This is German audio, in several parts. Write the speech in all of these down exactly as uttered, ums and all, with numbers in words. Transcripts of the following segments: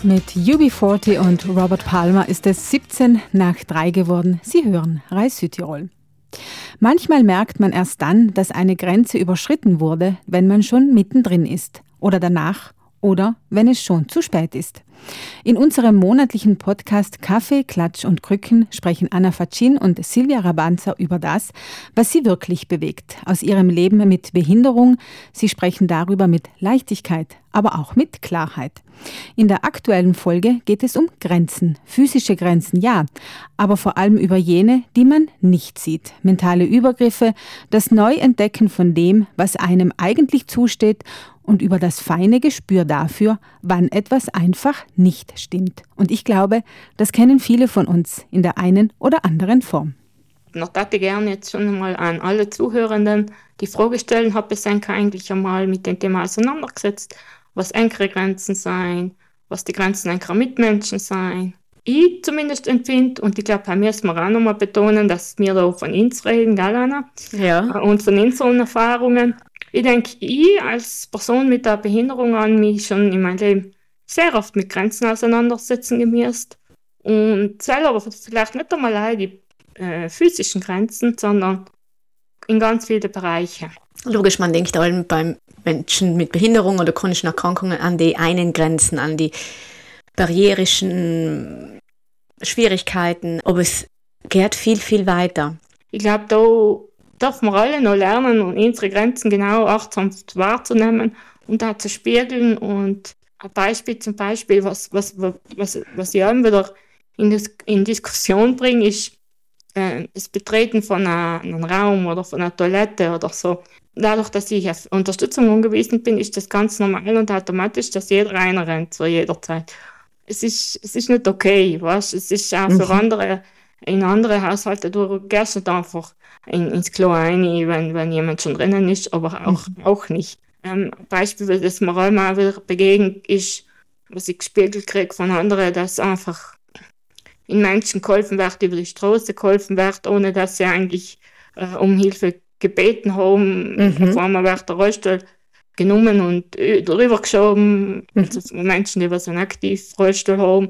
Mit U B vierzig und Robert Palmer ist es siebzehn nach drei geworden. Sie hören Reis Südtirol. Manchmal merkt man erst dann, dass eine Grenze überschritten wurde, wenn man schon mittendrin ist oder danach oder wenn es schon zu spät ist. In unserem monatlichen Podcast Kaffee, Klatsch und Krücken sprechen Anna Facin und Silvia Rabanza über das, was sie wirklich bewegt, aus ihrem Leben mit Behinderung. Sie sprechen darüber mit Leichtigkeit, aber auch mit Klarheit. In der aktuellen Folge geht es um Grenzen, physische Grenzen, ja, aber vor allem über jene, die man nicht sieht. Mentale Übergriffe, das Neuentdecken von dem, was einem eigentlich zusteht und über das feine Gespür dafür, wann etwas einfach nicht stimmt. Und ich glaube, das kennen viele von uns in der einen oder anderen Form. Ich würde gerne jetzt schon einmal an alle Zuhörenden die Frage stellen, habe ich eigentlich einmal mit dem Thema auseinandergesetzt, was eure Grenzen sein, was die Grenzen eurer Mitmenschen sein. Ich zumindest empfinde, und ich glaube, bei mir müssen wir auch nochmal betonen, dass wir da von uns reden, gell, Anna? Ja. Und von unseren Erfahrungen. Ich denke, ich als Person mit einer Behinderung an mich schon in meinem Leben sehr oft mit Grenzen auseinandersetzen gemusst. Und selber vielleicht nicht einmal die äh, physischen Grenzen, sondern in ganz vielen Bereichen. Logisch, man denkt allem beim Menschen mit Behinderung oder chronischen Erkrankungen an die einen Grenzen, an die barrierischen Schwierigkeiten, aber es geht viel, viel weiter. Ich glaube, da dürfen wir alle noch lernen, und unsere Grenzen genau achtsam wahrzunehmen und auch zu spiegeln. Und ein Beispiel zum Beispiel, was, was, was, was ich immer wieder in, das, in Diskussion bringe, ist äh, das Betreten von einer, einem Raum oder von einer Toilette oder so. Dadurch, dass ich auf Unterstützung angewiesen bin, ist das ganz normal und automatisch, dass jeder reinrennt zu jeder Zeit. Es ist, es ist nicht okay, weißt? Es ist auch für mhm. andere, in andere Haushalte, du gehst nicht einfach in, ins Klo rein, wenn, wenn jemand schon drinnen ist, aber auch, mhm. auch nicht. Ähm, ein Beispiel, das mir auch mal wieder begegnet ist, was ich gespiegelt kriege von anderen, dass einfach in Menschen geholfen wird, über die Straße geholfen wird, ohne dass sie eigentlich äh, um Hilfe gebeten haben. Mhm. Auf einmal wird der Rollstuhl genommen und drüber geschoben, mhm. also Menschen, die was einen aktiv Rollstuhl haben,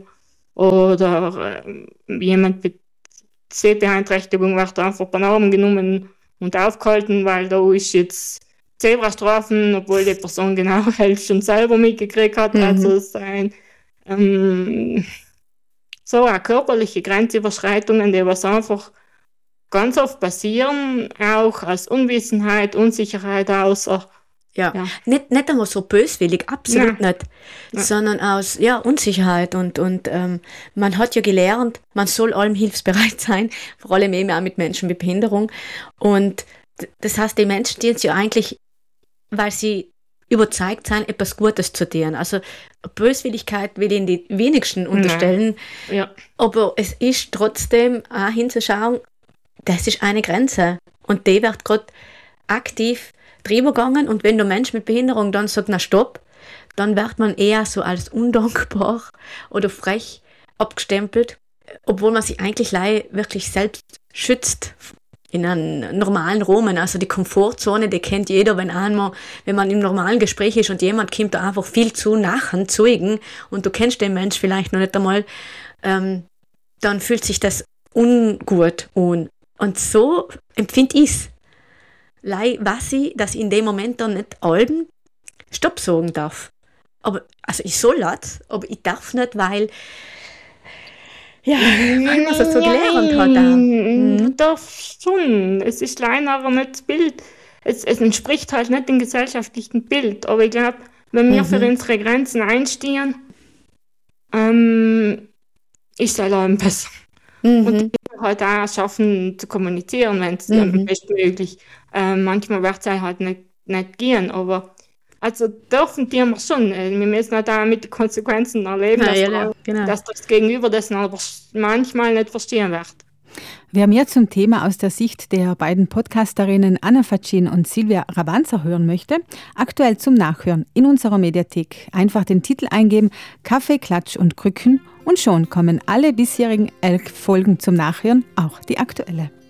oder äh, jemand mit Sehbeeinträchtigung wird einfach beim Arm genommen und aufgehalten, weil da ist jetzt Zebrastreifen, obwohl die Person genau halt schon selber mitgekriegt hat. Mhm. Also sein ähm, so auch körperliche Grenzüberschreitungen, die was einfach ganz oft passieren, auch aus Unwissenheit, Unsicherheit, außer Ja, ja. Nicht, nicht einmal so böswillig, absolut Nein. nicht, Nein. sondern aus ja, Unsicherheit und, und ähm, man hat ja gelernt, man soll allem hilfsbereit sein, vor allem eben auch mit Menschen mit Behinderung, und das heißt, die Menschen dienen ja eigentlich, weil sie überzeugt sind, etwas Gutes zu tun. Also Böswilligkeit will ihnen die wenigsten unterstellen, ja. aber es ist trotzdem auch hinzuschauen, das ist eine Grenze und die wird gerade aktiv drüber gegangen, und wenn der Mensch mit Behinderung dann sagt, na stopp, dann wird man eher so als undankbar oder frech abgestempelt, obwohl man sich eigentlich wirklich selbst schützt in einem normalen Rahmen. Also die Komfortzone, die kennt jeder, wenn einmal, wenn man im normalen Gespräch ist und jemand kommt da einfach viel zu nachen zeugen und du kennst den Mensch vielleicht noch nicht einmal, ähm, dann fühlt sich das ungut an. Und so empfinde ich es. Lei weiß ich, dass ich in dem Moment dann nicht allen Stopp sagen darf. Aber, also ich soll das, aber ich darf nicht, weil, ja, weil man es so gelernt hat. Mhm. Du darfst schon. Es ist leider aber nicht das Bild. Es, es entspricht halt nicht dem gesellschaftlichen Bild. Aber ich glaube, wenn wir mhm. für unsere Grenzen einstehen, ähm, ist es allein besser. Mhm. Und wir halt auch schaffen zu kommunizieren, wenn es mhm. bestmöglich. Äh, manchmal wird es halt nicht, nicht gehen, aber also dürfen die wir schon. Wir müssen halt auch mit den Konsequenzen erleben, ja, dass, ja, ja, genau. dass das Gegenüber das aber manchmal nicht verstehen wird. Wer mehr zum Thema aus der Sicht der beiden Podcasterinnen Anna Facin und Silvia Rabanza hören möchte, aktuell zum Nachhören in unserer Mediathek einfach den Titel eingeben, Kaffee, Klatsch und Krücken, und schon kommen alle bisherigen elf Folgen zum Nachhören, auch die aktuelle.